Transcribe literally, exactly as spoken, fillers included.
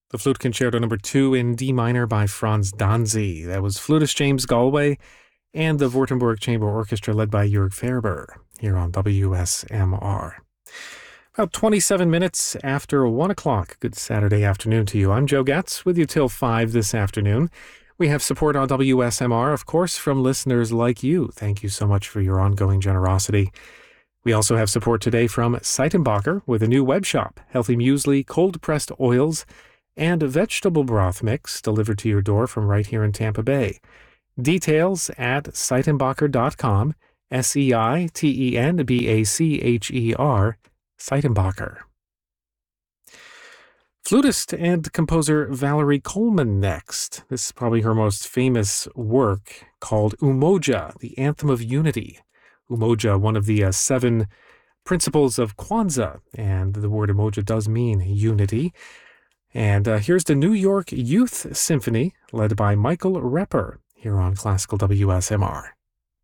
The Flute Concerto number two in D minor by Franz Danzi. That was flutist James Galway and the Württemberg Chamber Orchestra led by Jörg Ferber here on W S M R. About twenty-seven minutes after one o'clock. Good Saturday afternoon to you. I'm Joe Getz with you till five this afternoon. We have support on W S M R, of course, from listeners like you. Thank you so much for your ongoing generosity. We also have support today from Seitenbacher with a new web shop, healthy muesli, cold-pressed oils, and a vegetable broth mix delivered to your door from right here in Tampa Bay. Details at seitenbacher dot com, S E I T E N B A C H E R, Seitenbacher. Flutist and composer Valerie Coleman next. This is probably her most famous work called Umoja, the Anthem of Unity. Umoja, one of the uh, seven principles of Kwanzaa, and the word Umoja does mean unity. And uh, here's the New York Youth Symphony, led by Michael Repper, here on Classical W S M R.